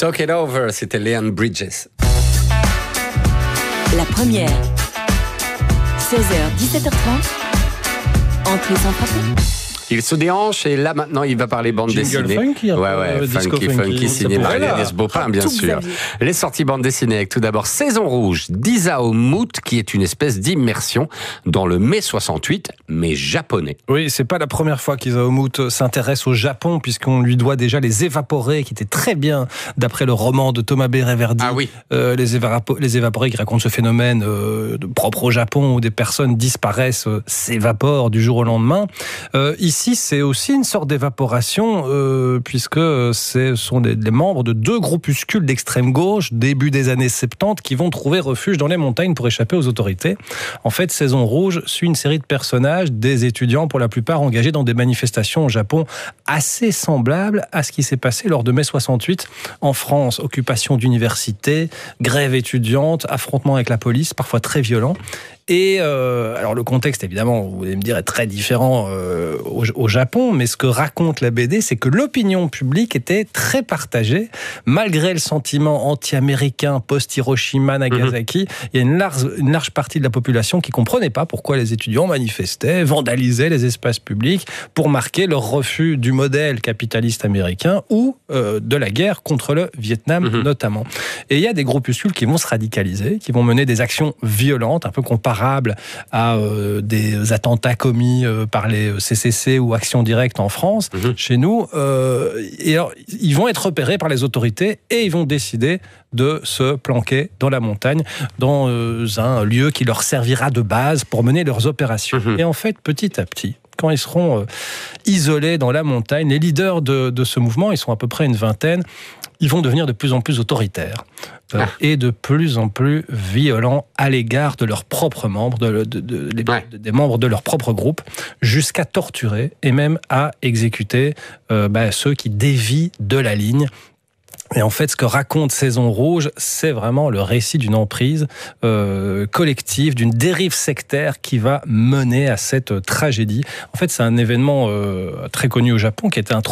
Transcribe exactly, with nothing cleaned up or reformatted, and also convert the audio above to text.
Talk It Over, c'était Leon Bridges. La première, seize heures dix-sept heures trente, entrée sans frapper. Il se déhanche et là maintenant il va parler bande Jingle dessinée. funky, ouais ouais, euh, disco funky, funky. funky, signé Ça par pourrait, Agnès Bopin, bien Tout sûr. Xavier. Les sorties bande dessinée avec tout d'abord Saison Rouge d'Isao Mout, qui est une espèce d'immersion dans le mai soixante-huit, mais japonais. Oui, c'est pas la première fois qu'Isao Mout s'intéresse au Japon, puisqu'on lui doit déjà Les Évaporés, qui était très bien d'après le roman de Thomas B. Reverdy. Ah oui. Euh, les, évapo- les Évaporés qui racontent ce phénomène euh, de propre au Japon où des personnes disparaissent, euh, s'évaporent du jour au lendemain. Euh, ici, c'est aussi une sorte d'évaporation, euh, puisque ce sont des, des membres de deux groupuscules d'extrême gauche, début des années soixante-dix, qui vont trouver refuge dans les montagnes pour échapper aux autorités. En fait, Saison Rouge suit une série de personnages, des étudiants pour la plupart engagés dans des manifestations au Japon assez semblables à ce qui s'est passé lors de mai soixante-huit en France. Occupation d'universités, grève étudiante, affrontements avec la police, parfois très violents. Et euh, alors le contexte, évidemment, vous allez me dire, est très différent euh, au, au Japon, mais ce que raconte la B D, c'est que l'opinion publique était très partagée, malgré le sentiment anti-américain post-Hiroshima, Nagasaki. Mmh. Il y a une large, une large partie de la population qui comprenait pas pourquoi les étudiants manifestaient, vandalisaient les espaces publics pour marquer leur refus du modèle capitaliste américain ou euh, de la guerre contre le Vietnam, mmh. notamment. Et il y a des groupuscules qui vont se radicaliser, qui vont mener des actions violentes, un peu comparables à euh, des attentats commis euh, par les C C C ou Action Directe en France, mmh. chez nous. Euh, et alors, ils vont être repérés par les autorités et ils vont décider de se planquer dans la montagne, dans euh, un lieu qui leur servira de base pour mener leurs opérations. Mmh. Et en fait, petit à petit, quand ils seront euh, isolés dans la montagne, les leaders de, de ce mouvement, ils sont à peu près une vingtaine, ils vont devenir de plus en plus autoritaires euh, ah. et de plus en plus violents à l'égard de leurs propres membres, de, de, de, de, ouais. de, des membres de leur propre groupe, jusqu'à torturer et même à exécuter euh, bah, ceux qui dévient de la ligne. Et en fait, ce que raconte Saison Rouge, c'est vraiment le récit d'une emprise euh, collective, d'une dérive sectaire qui va mener à cette tragédie. En fait, c'est un événement euh, très connu au Japon qui était un